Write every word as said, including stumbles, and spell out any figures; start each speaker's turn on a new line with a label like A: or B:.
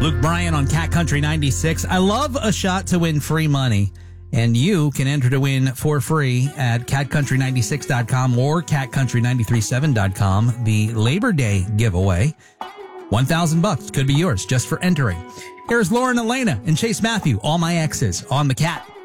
A: Luke Bryan on Cat Country ninety-six. I love a shot to win free money, and you can enter to win for free at cat country ninety-six dot com or cat country nine three seven dot com. The Labor Day giveaway, one thousand bucks could be yours just for entering. Here's Lauren Elena and Chase Matthew, All My Exes on the Cat.